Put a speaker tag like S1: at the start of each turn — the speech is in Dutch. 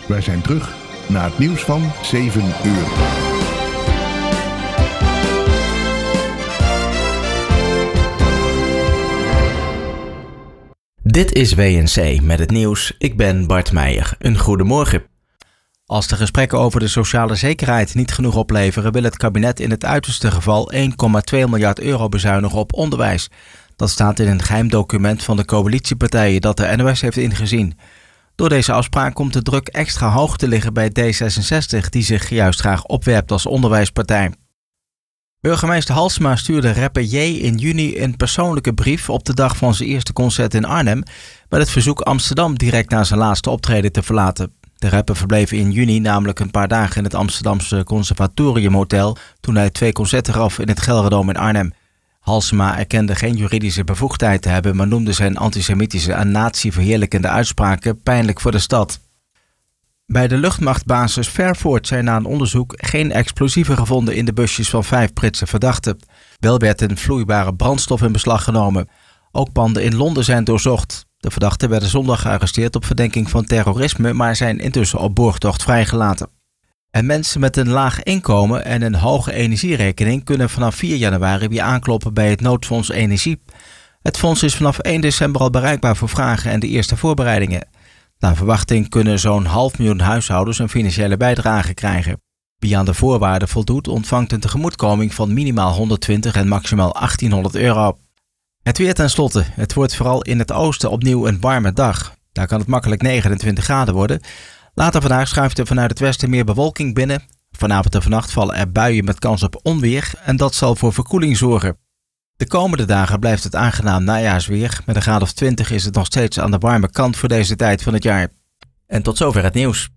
S1: Wij zijn terug naar het nieuws van 7 uur.
S2: Dit is WNC met het nieuws. Ik ben Bart Meijer. Een goedemorgen. Als de gesprekken over de sociale zekerheid niet genoeg opleveren, wil het kabinet in het uiterste geval 1,2 miljard euro bezuinigen op onderwijs. Dat staat in een geheim document van de coalitiepartijen dat de NOS heeft ingezien. Door deze afspraak komt de druk extra hoog te liggen bij D66, die zich juist graag opwerpt als onderwijspartij. Burgemeester Halsema stuurde rapper J in juni een persoonlijke brief op de dag van zijn eerste concert in Arnhem met het verzoek Amsterdam direct na zijn laatste optreden te verlaten. De rapper verbleef in juni namelijk een paar dagen in het Amsterdamse Conservatoriumhotel toen hij 2 concerten gaf in het Gelredome in Arnhem. Halsema erkende geen juridische bevoegdheid te hebben, maar noemde zijn antisemitische en nazi-verheerlijkende uitspraken pijnlijk voor de stad. Bij de luchtmachtbasis Fairford zijn na een onderzoek geen explosieven gevonden in de busjes van 5 Britse verdachten. Wel werd een vloeibare brandstof in beslag genomen. Ook panden in Londen zijn doorzocht. De verdachten werden zondag gearresteerd op verdenking van terrorisme, maar zijn intussen op borgtocht vrijgelaten. En mensen met een laag inkomen en een hoge energierekening kunnen vanaf 4 januari weer aankloppen bij het noodfonds Energie. Het fonds is vanaf 1 december al bereikbaar voor vragen en de eerste voorbereidingen. Naar verwachting kunnen zo'n 500.000 huishoudens een financiële bijdrage krijgen. Wie aan de voorwaarden voldoet, ontvangt een tegemoetkoming van minimaal 120 en maximaal 1800 euro. Het weer tenslotte. Het wordt vooral in het oosten opnieuw een warme dag. Daar kan het makkelijk 29 graden worden. Later vandaag schuift er vanuit het westen meer bewolking binnen. Vanavond en vannacht vallen er buien met kans op onweer en dat zal voor verkoeling zorgen. De komende dagen blijft het aangenaam najaarsweer. Met een graad of 20 is het nog steeds aan de warme kant voor deze tijd van het jaar. En tot zover het nieuws.